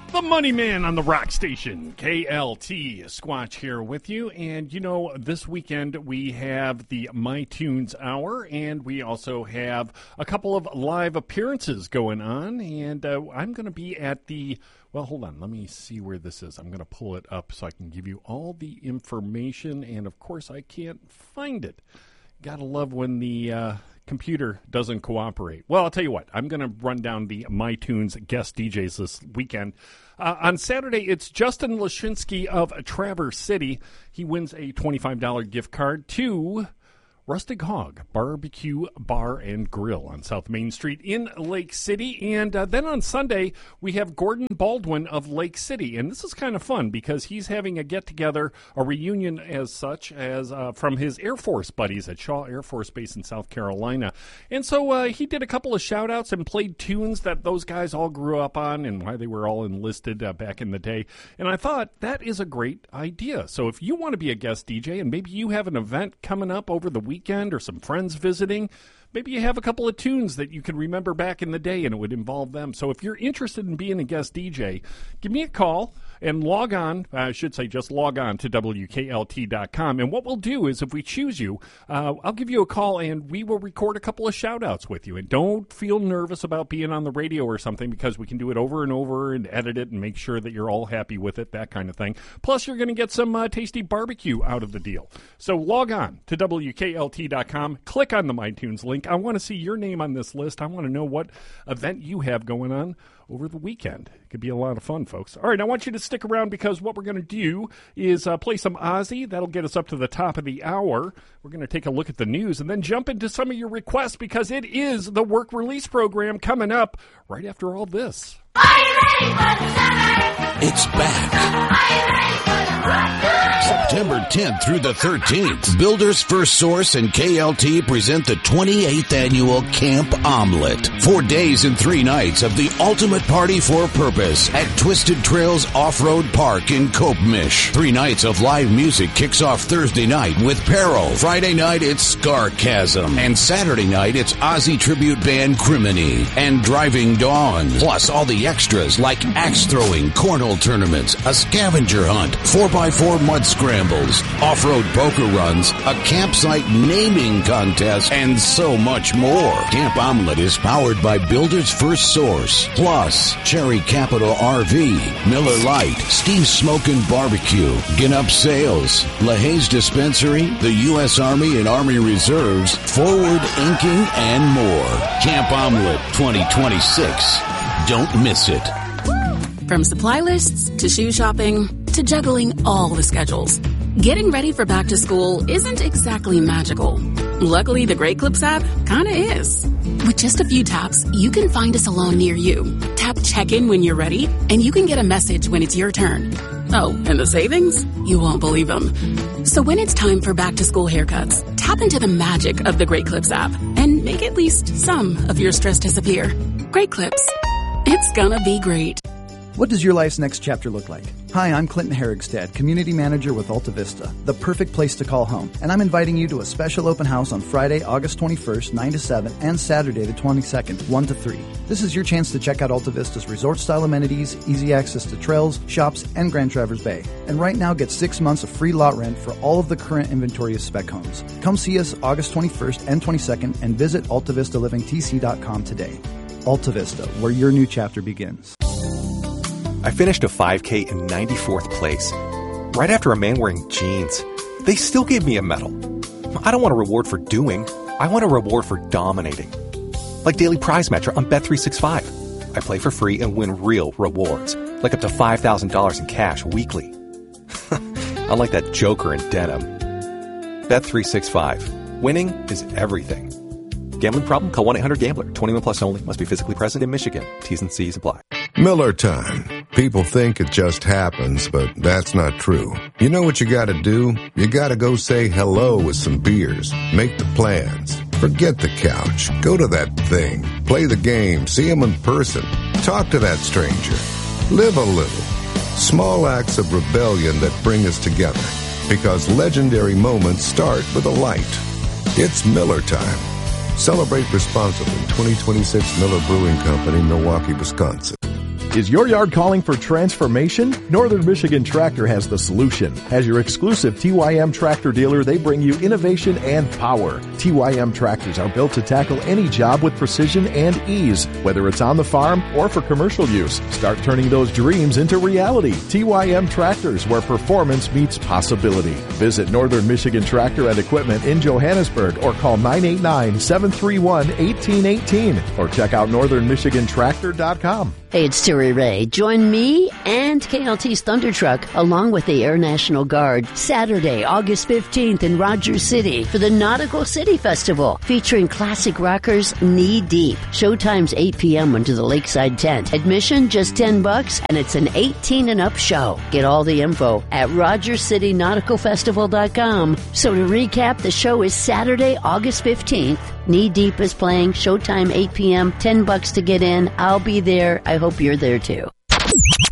The Money Man on the Rock Station, KLT. Squatch here with you. And, you know, this weekend we have the MyTunes Hour, and we also have a couple of live appearances going on. And I'm going to be at the, well, hold on. Let me see where this is. I'm going to pull it up so I can give you all the information. And, of course, I can't find it. Gotta love when the computer doesn't cooperate. Well, I'll tell you what. I'm going to run down the MyTunes guest DJs this weekend. On Saturday, it's Justin Lashinsky of Traverse City. He wins a $25 gift card to Rustic Hog Barbecue Bar and Grill on South Main Street in Lake City. And then on Sunday, we have Gordon Baldwin of Lake City. And this is kind of fun because he's having a get-together, a reunion as such, as from his Air Force buddies at Shaw Air Force Base in South Carolina. And so he did a couple of shout-outs and played tunes that those guys all grew up on and why they were all enlisted back in the day. And I thought that is a great idea. So if you want to be a guest DJ and maybe you have an event coming up over the weekend or some friends visiting, maybe you have a couple of tunes that you can remember back in the day and it would involve them. So if you're interested in being a guest DJ, give me a call and log on, I should say just log on to WKLT.com. And what we'll do is if we choose you, I'll give you a call and we will record a couple of shout-outs with you. And don't feel nervous about being on the radio or something because we can do it over and over and edit it and make sure that you're all happy with it, that kind of thing. Plus, you're going to get some tasty barbecue out of the deal. So log on to WKLT.com, click on the MyTunes link. I want to see your name on this list. I want to know what event you have going on over the weekend. It could be a lot of fun, folks. All right, I want you to stick around because what we're going to do is play some Ozzy. That'll get us up to the top of the hour. We're going to take a look at the news and then jump into some of your requests because it is the work release program coming up right after all this. Are you ready for the summer? It's back. Are you ready for the rock? September 10th through the 13th, Builders First Source and KLT present the 28th annual Camp Omelet. 4 days and 3 nights of the ultimate party for purpose at Twisted Trails Off-Road Park in Copemish. 3 nights of live music kicks off Thursday night with Peril. Friday night, it's Scarchasm. And Saturday night, it's Ozzy tribute band Criminy and Driving Dawn. Plus all the extras like axe throwing, cornhole tournaments, a scavenger hunt, 4x4 mud scrambles, off-road poker runs, a campsite naming contest, and so much more. Camp Omelet is powered by Builders First Source, plus Cherry Capital RV, Miller Lite, Steve's Smokin' Barbecue, Ginup Sales, LaHaye's Dispensary, the U.S. Army and Army Reserves, Forward Inking, and more. Camp Omelet 2026. Don't miss it. From supply lists to shoe shopping to juggling all the schedules, getting ready for back to school isn't exactly magical. Luckily, the Great Clips app kinda is. With just a few taps, you can find a salon near you. Tap check-in when you're ready, and you can get a message when it's your turn. Oh, and the savings? You won't believe them. So when it's time for back to school haircuts, tap into the magic of the Great Clips app and make at least some of your stress disappear. Great Clips. It's gonna be great. What does your life's next chapter look like? Hi, I'm Clinton Herrigstad, Community Manager with Alta Vista, the perfect place to call home. And I'm inviting you to a special open house on Friday, August 21st, 9 to 7, and Saturday, the 22nd, 1 to 3. This is your chance to check out Alta Vista's resort-style amenities, easy access to trails, shops, and Grand Traverse Bay. And right now, get 6 months of free lot rent for all of the current inventory of spec homes. Come see us August 21st and 22nd, and visit AltaVistaLivingTC.com today. Alta Vista, where your new chapter begins. I finished a 5K in 94th place. Right after a man wearing jeans. They still gave me a medal. I don't want a reward for doing. I want a reward for dominating. Like Daily Prize Matcher on Bet365. I play for free and win real rewards, like up to $5,000 in cash weekly. Unlike that joker in denim. Bet365. Winning is everything. Gambling problem? Call 1-800-GAMBLER. 21 plus only. Must be physically present in Michigan. T's and C's apply. Miller time. People think it just happens, but that's not true. You know what you gotta do? You gotta go say hello with some beers. Make the plans. Forget the couch. Go to that thing. Play the game. See him in person. Talk to that stranger. Live a little. Small acts of rebellion that bring us together. Because legendary moments start with a light. It's Miller time. Celebrate responsibly. 2026 Miller Brewing Company, Milwaukee, Wisconsin. Is your yard calling for transformation? Northern Michigan Tractor has the solution. As your exclusive TYM tractor dealer, they bring you innovation and power. TYM tractors are built to tackle any job with precision and ease, whether it's on the farm or for commercial use. Start turning those dreams into reality. TYM Tractors, where performance meets possibility. Visit Northern Michigan Tractor and Equipment in Johannesburg or call 989-731-1818 or check out northernmichigantractor.com. Hey, it's Terry Ray. Join me and KLT's Thunder Truck along with the Air National Guard Saturday, August 15th in Rogers City for the Nautical City Festival featuring classic rockers Knee Deep. Showtime's 8 p.m. under the Lakeside Tent. Admission just $10 and it's an 18 and up show. Get all the info at RogersCityNauticalFestival.com. So to recap, the show is Saturday, August 15th. Knee Deep is playing. Showtime 8 p.m. $10 to get in. I'll be there. I hope you're there too.